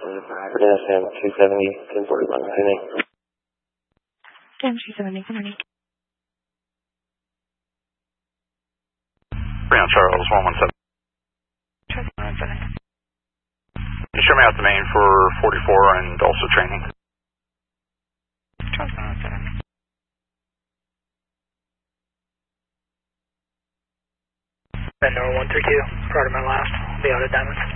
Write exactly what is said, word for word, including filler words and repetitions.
Yeah, Sam, two seventy, ten forty-one, Sydney. Sam, two seventy, good morning. Brown Charles, one one seven. Charles, one one seven. You show me out the main for forty-four and also training. Charles, one one seven. Vendor one three two, prior to my last, be out at Diamonds.